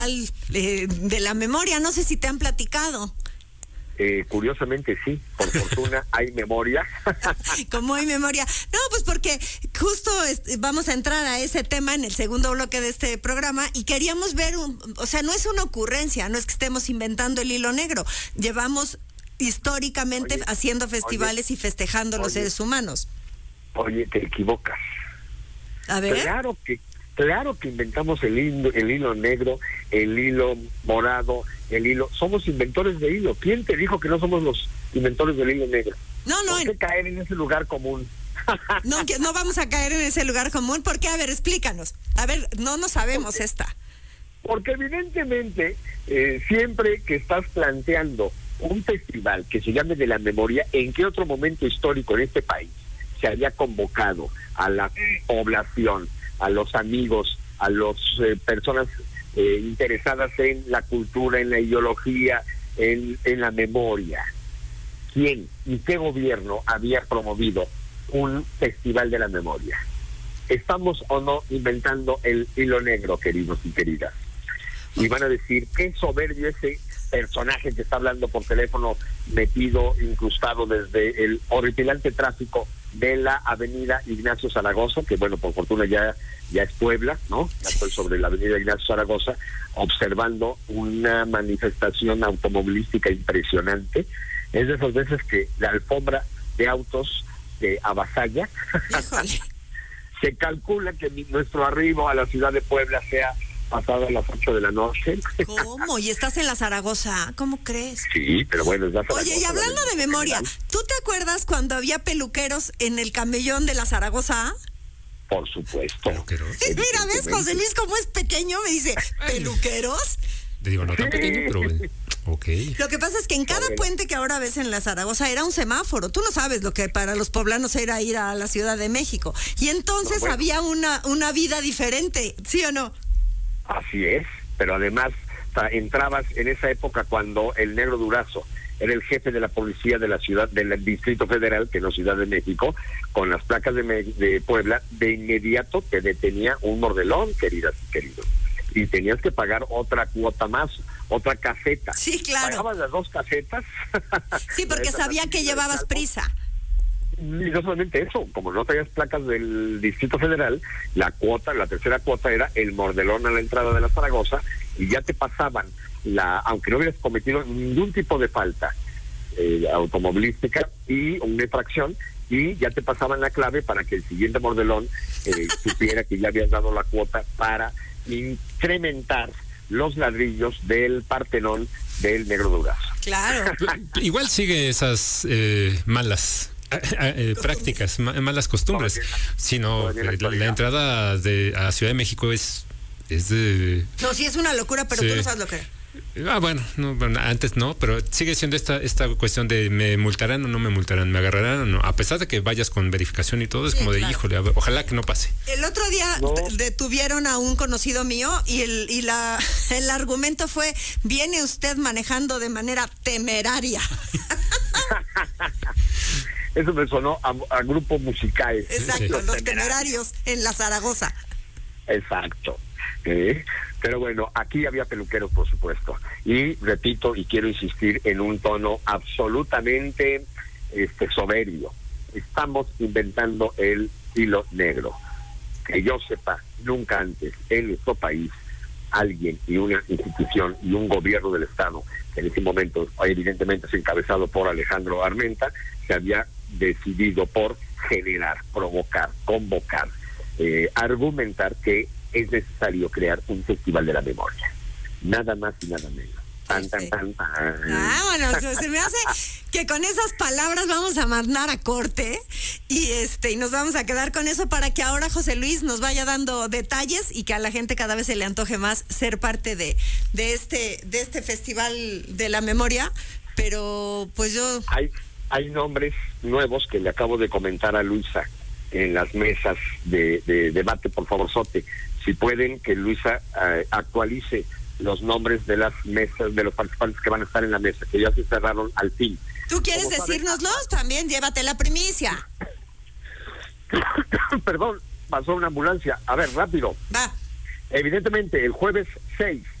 de la memoria, no sé si te han platicado. Curiosamente sí, por fortuna hay memoria. ¿Cómo hay memoria? No, pues porque justo vamos a entrar a ese tema en el segundo bloque de este programa y queríamos ver, o sea, no es una ocurrencia, no es que estemos inventando el hilo negro, llevamos históricamente haciendo festivales y festejando los seres humanos. Oye, te equivocas. A ver. Claro que inventamos el hilo negro, el hilo morado, el hilo. Somos inventores de hilo. ¿Quién te dijo que no somos los inventores del hilo negro? No. ¿Por qué caer en ese lugar común? No, que no vamos a caer en ese lugar común. ¿Por qué? A ver, explícanos. A ver, no sabemos esta. Porque evidentemente, siempre que estás planteando un festival que se llame de la memoria, ¿en qué otro momento histórico en este país se había convocado a la población, a los amigos, a las personas interesadas en la cultura, en la ideología, en la memoria? ¿Quién y qué gobierno había promovido un festival de la memoria? ¿Estamos o no inventando el hilo negro, queridos y queridas? Y van a decir, qué soberbio ese personaje que está hablando por teléfono, metido, incrustado desde el horripilante tráfico de la avenida Ignacio Zaragoza, que bueno, por fortuna ya es Puebla, ¿no? Ya estoy sobre la avenida Ignacio Zaragoza, observando una manifestación automovilística impresionante. Es de esas veces que la alfombra de autos de avasalla. Se calcula que nuestro arribo a la ciudad de Puebla sea pasado a las 8 de la noche. ¿Cómo? ¿Y estás en la Zaragoza? ¿Cómo crees? Sí, pero bueno, es la Zaragoza. Oye, y hablando de memoria, ¿tú te acuerdas cuando había peluqueros en el camellón de la Zaragoza? Por supuesto. Mira, ¿ves, José Luis, cómo es pequeño? Me dice, ¿peluqueros? Te digo, no tan pequeño, pero... Okay. Lo que pasa es que en cada puente que ahora ves en la Zaragoza era un semáforo. Tú no sabes lo que para los poblanos era ir a la Ciudad de México. Y entonces había una vida diferente, ¿sí o no? Así es, pero además entrabas en esa época cuando el Negro Durazo era el jefe de la policía de la ciudad, del Distrito Federal, que no Ciudad de México, con las placas de Puebla, de inmediato te detenía un mordelón, queridas y queridos. Y tenías que pagar otra cuota más, otra caseta. Sí, claro. Pagabas las 2 casetas. Sí, porque sabía que llevabas prisa. Y no solamente eso, como no traías placas del Distrito Federal, la tercera cuota era el mordelón a la entrada de la Zaragoza, y ya te pasaban, aunque no hubieras cometido ningún tipo de falta automovilística y una infracción, y ya te pasaban la clave para que el siguiente mordelón supiera que ya habías dado la cuota para incrementar los ladrillos del Partenón del Negro Durazo. Claro. Igual sigue esas malas prácticas, malas costumbres, sino la entrada a Ciudad de México es de... No, sí es una locura, pero sí. Tú no sabes lo que era. Bueno, antes no, pero sigue siendo esta cuestión de me multarán o no me multarán, me agarrarán o no, a pesar de que vayas con verificación y todo, es como de híjole, a ver, ojalá que no pase. El otro día detuvieron a un conocido mío y el argumento fue, viene usted manejando de manera temeraria. Eso me sonó a grupo musical. Exacto, sí. Los Temerarios en la Zaragoza. Exacto. Pero bueno, aquí había peluqueros, por supuesto. Y repito, y quiero insistir en un tono absolutamente soberbio. Estamos inventando el hilo negro. Que yo sepa, nunca antes en nuestro país alguien y una institución y un gobierno del Estado, que en ese momento evidentemente es encabezado por Alejandro Armenta, se había decidido por generar, provocar, convocar, argumentar que es necesario crear un festival de la memoria. Nada más y nada menos. Bueno, se me hace que con esas palabras vamos a mandar a corte y nos vamos a quedar con eso para que ahora José Luis nos vaya dando detalles y que a la gente cada vez se le antoje más ser parte de este festival de la memoria. Pero pues yo... Hay nombres nuevos que le acabo de comentar a Luisa en las mesas de debate, por favor, Sote. Si pueden, que Luisa actualice los nombres de las mesas, de los participantes que van a estar en la mesa, que ya se cerraron al fin. ¿Tú quieres decírnoslos? También llévate la primicia. Perdón, pasó una ambulancia. A ver, rápido. Va. Evidentemente, el jueves 6